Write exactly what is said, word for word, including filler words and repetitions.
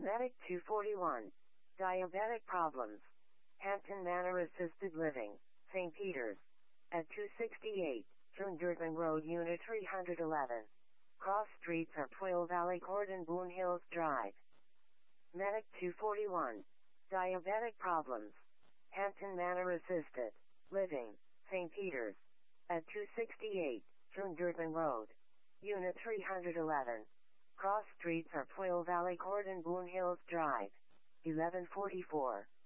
Medic two forty-one. Diabetic problems. Hampton Manor Assisted Living, Saint Peter's. At two sixty-eight, Trundurban Road, Unit three eleven. Cross streets are Twill Valley Court and Boone Hills Drive. Medic two forty-one. Diabetic problems. Hampton Manor Assisted Living, Saint Peter's. At two sixty-eight, Trundurban Road, Unit three eleven. Cross streets are Twill Valley Court and Boone Hills Drive. eleven forty-four.